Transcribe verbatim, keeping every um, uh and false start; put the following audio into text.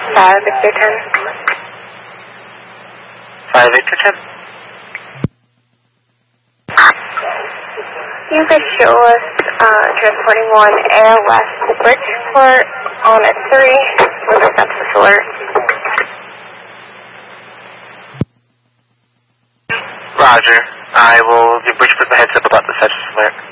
five Victor ten. five Victor ten. You could show us uh, transporting one Air West Bridgeport on a three with a census alert. Roger. I will give Bridgeport the heads up about the census alert.